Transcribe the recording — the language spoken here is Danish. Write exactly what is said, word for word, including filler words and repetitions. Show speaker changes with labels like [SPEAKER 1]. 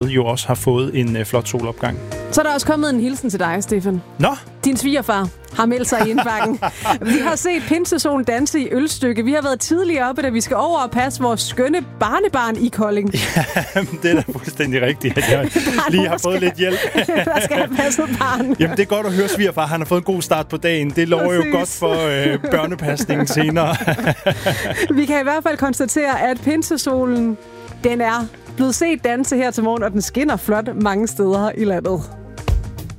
[SPEAKER 1] jo også har fået en øh, flot solopgang.
[SPEAKER 2] Så er der også kommet en hilsen til dig, Stefan.
[SPEAKER 1] Nå?
[SPEAKER 2] Din svigerfar har meldt sig i indbakken. Vi har set pinsesolen danse i Ølstykke. Vi har været tidligere oppe, da vi skal over og passe vores skønne barnebarn i Kolding.
[SPEAKER 1] Jamen, det er da fuldstændig rigtigt, at jeg lige har fået lidt hjælp.
[SPEAKER 2] Der skal have passet barn.
[SPEAKER 1] Jamen, det er godt at høre, svigerfar. Han har fået en god start på dagen. Det lover Præcis. jo godt for øh, børnepasningen senere.
[SPEAKER 2] Vi kan i hvert fald konstatere, at pinsesolen, den er blevet set danse her til morgen, og den skinner flot mange steder i landet.